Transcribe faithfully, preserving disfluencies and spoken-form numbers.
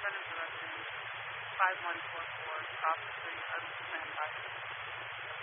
Preventive Directions, five one four four, Crawford Street, Arlington, Mass.